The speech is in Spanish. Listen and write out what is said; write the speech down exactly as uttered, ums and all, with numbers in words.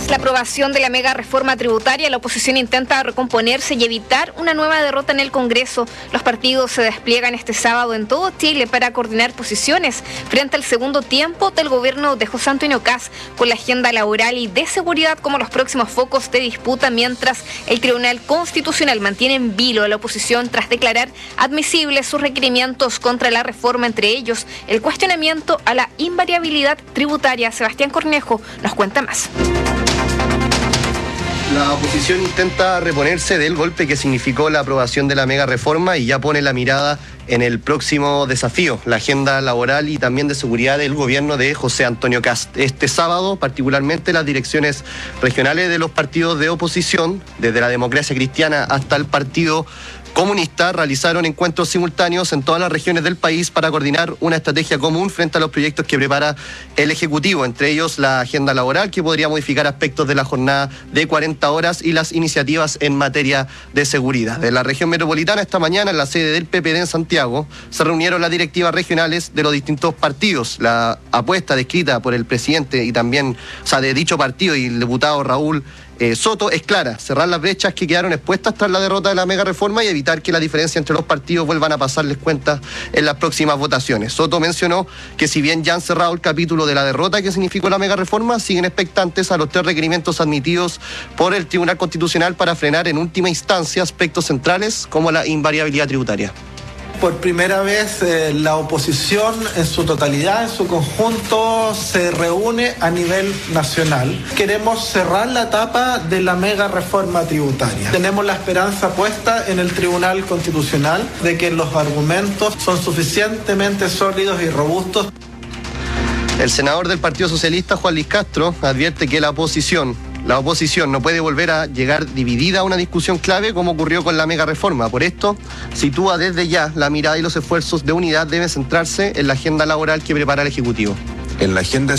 Tras la aprobación de la mega reforma tributaria, la oposición intenta recomponerse y evitar una nueva derrota en el Congreso. Los partidos se despliegan este sábado en todo Chile para coordinar posiciones frente al segundo tiempo del gobierno de José Antonio Kast, con la agenda laboral y de seguridad como los próximos focos de disputa, mientras el Tribunal Constitucional mantiene en vilo a la oposición tras declarar admisibles sus requerimientos contra la reforma, entre ellos el cuestionamiento a la invariabilidad tributaria. Sebastián Cornejo nos cuenta más. La oposición intenta reponerse del golpe que significó la aprobación de la mega reforma y ya pone la mirada en el próximo desafío, la agenda laboral y también de seguridad del gobierno de José Antonio Kast. Este sábado, particularmente, las direcciones regionales de los partidos de oposición, desde la Democracia Cristiana hasta el Partido Comunista, realizaron encuentros simultáneos en todas las regiones del país para coordinar una estrategia común frente a los proyectos que prepara el Ejecutivo, entre ellos la agenda laboral, que podría modificar aspectos de la jornada de cuarenta horas, y las iniciativas en materia de seguridad. De la región metropolitana, esta mañana, en la sede del P P D en Santiago, se reunieron las directivas regionales de los distintos partidos. La apuesta descrita por el presidente y también, o sea, de dicho partido y el diputado Raúl Eh, Soto es clara: cerrar las brechas que quedaron expuestas tras la derrota de la mega reforma y evitar que la diferencia entre los partidos vuelvan a pasarles cuentas en las próximas votaciones. Soto mencionó que si bien ya han cerrado el capítulo de la derrota que significó la mega reforma, siguen expectantes a los tres requerimientos admitidos por el Tribunal Constitucional para frenar en última instancia aspectos centrales como la invariabilidad tributaria. Por primera vez eh, la oposición en su totalidad, en su conjunto, se reúne a nivel nacional. Queremos cerrar la etapa de la mega reforma tributaria. Tenemos la esperanza puesta en el Tribunal Constitucional de que los argumentos son suficientemente sólidos y robustos. El senador del Partido Socialista, Juan Luis Castro, advierte que la oposición La oposición no puede volver a llegar dividida a una discusión clave como ocurrió con la mega reforma. Por esto, sitúa desde ya la mirada y los esfuerzos de unidad deben centrarse en la agenda laboral que prepara el Ejecutivo. En la agenda